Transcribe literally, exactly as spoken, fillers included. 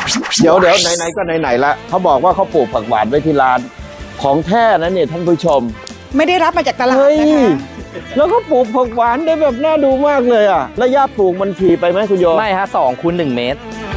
เดี๋ยวเดี๋ยวไหนๆก็ไหนๆละเขาบอกว่าเขาปลูกผักหวานไว้ที่ร้านของแท้นะเนี่ยท่านผู้ชมไม่ได้รับมาจากตลาดนะคะแล้วก็ปลูกผักหวานได้แบบน่าดูมากเลยอ่ะระยะปลูกมันถี่ไปไหมคุณโยไม่ฮะสองคูณหนึ่งเมตร